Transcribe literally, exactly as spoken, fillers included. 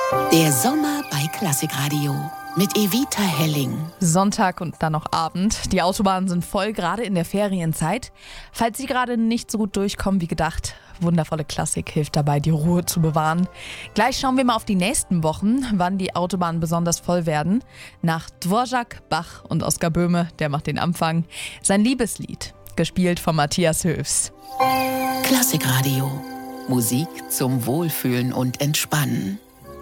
Der Sommer bei Klassikradio mit Evita Helling. Sonntag und dann noch Abend. Die Autobahnen sind voll, gerade in der Ferienzeit. Falls Sie gerade nicht so gut durchkommen wie gedacht, wundervolle Klassik hilft dabei, die Ruhe zu bewahren. Gleich schauen wir mal auf die nächsten Wochen, wann die Autobahnen besonders voll werden. Nach Dvorak, Bach und Oskar Böhme, der macht den Anfang, sein Liebeslied, gespielt von Matthias Höfs. Klassikradio. Musik zum Wohlfühlen und Entspannen.